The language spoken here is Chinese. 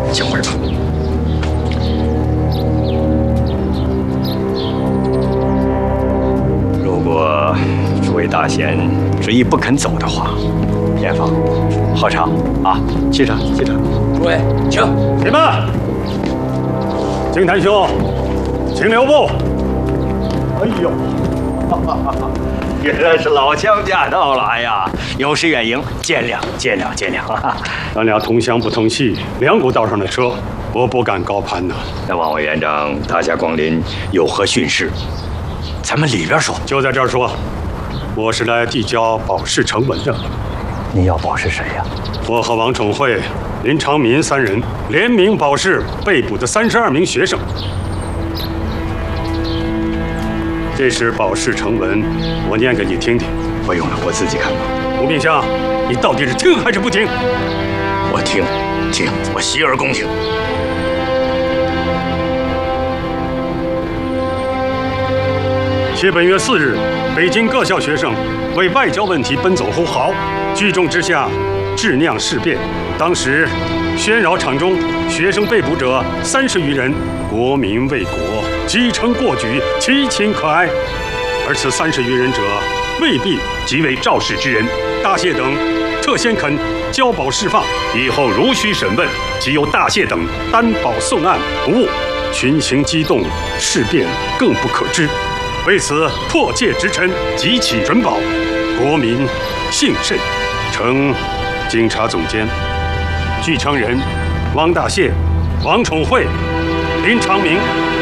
请回吧。如果诸位大贤执意不肯走的话，偏房喝茶啊，沏茶，沏茶。诸位，请。 且慢，景谭兄，请留步。哎呦， 原来是老乡驾到了！哎呀，有失远迎，见谅，见谅，见谅啊！ 咱俩同乡不同系，两股道上的车，我不敢高攀呐。 那望委员长大驾光临，有何训示？咱们里边说。 就在这儿说，我是来递交保释呈文的。 你要保释谁呀？ 我和王宠惠、林长民三人联名保释被捕的32名学生。这是保释呈文，我念给你听听。 不用了，我自己看吧。 吴秉相，你到底是听还是不听？ 我听，我洗耳恭听。 其本月4日，北京各校学生为外交问题奔走呼号，聚众之下致酿事变。当时喧扰场中，学生被捕者30余人，国民为国，几成过举，其情可哀。而此30余人者，未必即为肇事之人。大谢等特先肯交保释放，以后如需审问，即由大谢等担保送案不误。群情激动，事变更不可知。为此迫切直陈，急起准保，国民幸甚。呈警察总监。据称人：汪大燮、王宠惠、林长明、